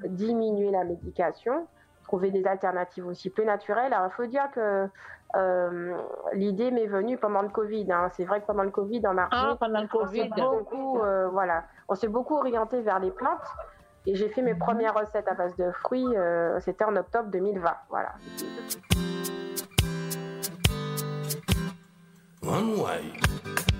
diminuer la médication, trouver des alternatives aussi plus naturelles. Alors, il faut dire que l'idée m'est venue pendant le Covid. Hein. C'est vrai que pendant le Covid, en marché, Pendant le Covid. on s'est beaucoup orienté vers les plantes. Et j'ai fait mes premières recettes à base de fruits, c'était en octobre 2020. Voilà. One way.